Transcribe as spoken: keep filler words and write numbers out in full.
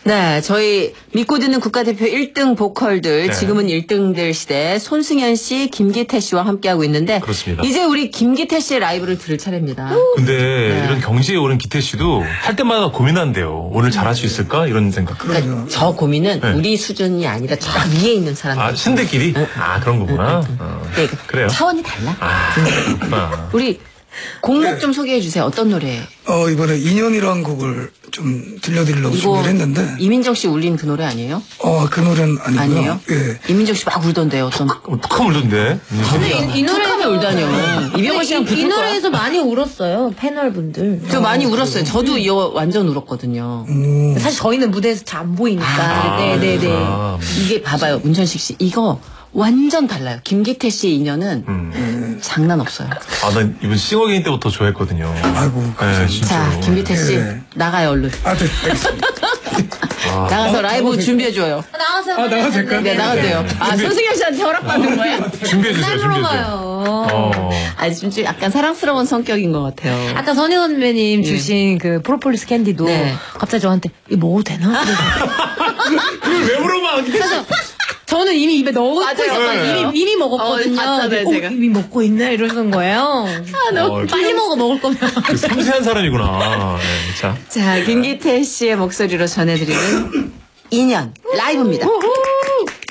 네, 저희 믿고 듣는 국가대표 일 등 보컬들, 네. 지금은 일 등들 시대 손승연 씨, 김기태 씨와 함께하고 있는데 그렇습니다. 이제 우리 김기태 씨의 라이브를 들을 차례입니다. 근데 네. 이런 경지에 오른 기태 씨도 할 때마다 고민한대요. 오늘 잘할 수 있을까? 이런 생각. 그러니까 저 고민은 네. 우리 수준이 아니라 저 위에 있는 사람들. 아, 신대끼리? 응. 아, 그런 거구나. 응, 응, 응. 어. 네, 그래요? 차원이 달라. 아, 그렇구나. 우리 곡목 좀 소개해 주세요. 어떤 노래? 어, 이번에 인연이라는 곡을 좀 들려드리려고 준비를 했는데. 이민정 씨 울린 그 노래 아니에요? 어, 그 노래는 아니고요. 아니에요? 예. 이민정 씨 막 울던데요. 어떤. 툭하면 울던데. 이, 이 노래에 울다뇨. 이병헌 씨랑 이, 이 노래에서 많이 울었어요. 패널분들. 저 많이 울었어요. 저도 이거 완전 울었거든요. 음. 사실 저희는 무대에서 잘 안 보이니까. 아, 네네네. 아, 이게 봐봐요. 문천식 씨. 이거 완전 달라요. 김기태 씨의 인연은 음. 음, 장난 없어요. 아, 난 이번 싱어게인 때부터 좋아했거든요. 아이고, 네, 자, 김기태 씨 네. 나가요 얼른. 아, 네, 알겠습니다. 아, 나가서 아, 라이브 준비해줘요. 나가세요. 아, 나가도 될까요? 네, 나가도 돼요. 아, 손승연 씨한테 허락받는 거예요? 준비해주세요, 준비해주세요. 어. 아니, 좀, 좀 약간 사랑스러운 성격인 것 같아요. 아까 선희 선배님 주신 그 프로폴리스 캔디도 네. 갑자기 저한테 이거 먹어도 되나? 그걸 왜 물어봐? 그래서 저는 이미 입에 넣고 맞아요. 있었거든요. 이미, 이미 먹었거든요. 어, 봤잖아요, 어, 제가. 이미 먹고 있네 이러는 거예요. 아, 너무 어, 빨리 먹어 먹을 거면. 그 섬세한 사람이구나. 네, 자. 자, 김기태 씨의 목소리로 전해드리는 인연 라이브입니다.